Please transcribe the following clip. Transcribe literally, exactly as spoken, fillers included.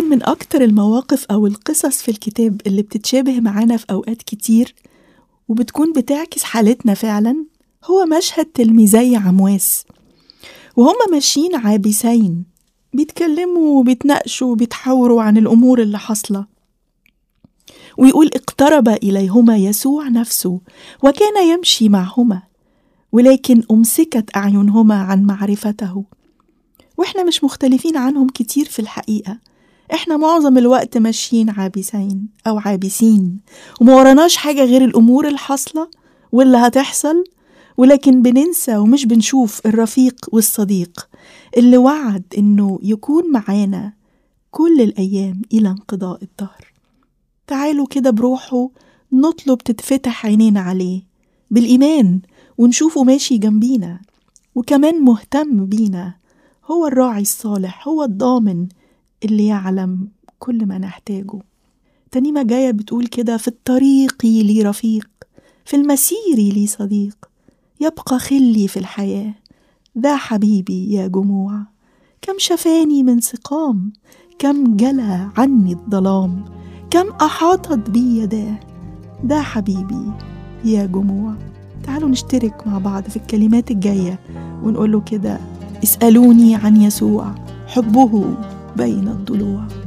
يمكن من أكتر المواقف أو القصص في الكتاب اللي بتتشابه معانا في أوقات كتير وبتكون بتعكس حالتنا فعلا هو مشهد تلميذي عمواس وهما ماشيين عابسين بيتكلموا وبيتناقشوا وبيتحاوروا عن الأمور اللي حصلة، ويقول اقترب إليهما يسوع نفسه وكان يمشي معهما ولكن أمسكت أعينهما عن معرفته. وإحنا مش مختلفين عنهم كتير في الحقيقة، إحنا معظم الوقت ماشيين عابسين أو عابسين وما وراناش حاجة غير الأمور الحاصلة واللي هتحصل، ولكن بننسى ومش بنشوف الرفيق والصديق اللي وعد إنه يكون معانا كل الأيام إلى انقضاء الدهر. تعالوا كده بروحه نطلب تتفتح عينينا عليه بالإيمان ونشوفه ماشي جنبينا وكمان مهتم بينا. هو الراعي الصالح، هو الضامن اللي يعلم كل ما نحتاجه. ترنيمة جاية بتقول كده: في الطريق لي رفيق، في المسير لي صديق، يبقى خلي في الحياة، ذا حبيبي يا جموع. كم شفاني من سقام، كم جلى عني الظلام، كم أحاطت بي يداه، ذا حبيبي يا جموع. تعالوا نشترك مع بعض في الكلمات الجاية ونقوله كده: اسألوني عن يسوع، حبه بين الضلوع.